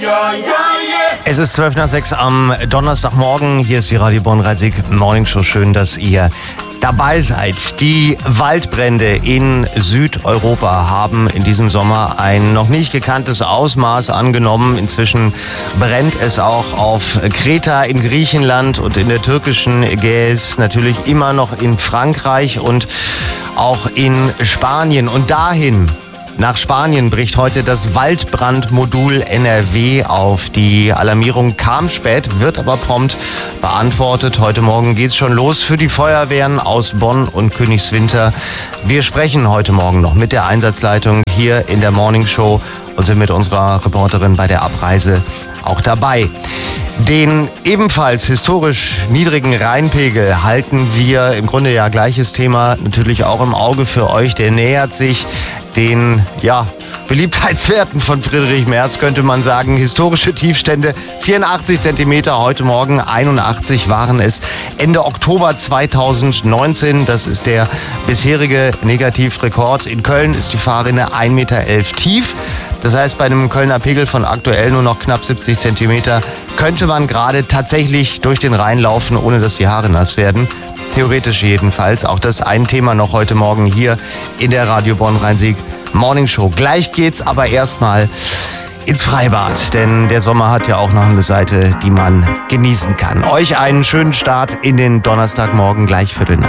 Es ist 5:12 am Donnerstagmorgen. Hier ist die Radio Bonn-Rhein-Sieg Morning Show. Schön, dass ihr dabei seid. Die Waldbrände in Südeuropa haben in diesem Sommer ein noch nicht gekanntes Ausmaß angenommen. Inzwischen brennt es auch auf Kreta in Griechenland und in der türkischen Ägäis, natürlich immer noch in Frankreich und auch in Spanien. Und dahin, nach Spanien, bricht heute das Waldbrandmodul NRW auf. Die Alarmierung kam spät, wird aber prompt beantwortet. Heute Morgen geht's schon los für die Feuerwehren aus Bonn und Königswinter. Wir sprechen heute Morgen noch mit der Einsatzleitung hier in der Morning Show und sind mit unserer Reporterin bei der Abreise auch dabei. Den ebenfalls historisch niedrigen Rheinpegel halten wir, im Grunde ja gleiches Thema, natürlich auch im Auge für euch. Der nähert sich den Beliebtheitswerten von Friedrich Merz, könnte man sagen. Historische Tiefstände, 84 Zentimeter, heute Morgen 81 waren es. Ende Oktober 2019, das ist der bisherige Negativrekord. In Köln ist die Fahrrinne 1,11 Meter tief. Das heißt, bei einem Kölner Pegel von aktuell nur noch knapp 70 Zentimeter könnte man gerade tatsächlich durch den Rhein laufen, ohne dass die Haare nass werden. Theoretisch jedenfalls. Auch das ein Thema noch heute Morgen hier in der Radio Bonn-Rhein-Sieg Morning Show. Gleich geht's aber erstmal ins Freibad, denn der Sommer hat ja auch noch eine Seite, die man genießen kann. Euch einen schönen Start in den Donnerstagmorgen, gleich Viertel nach.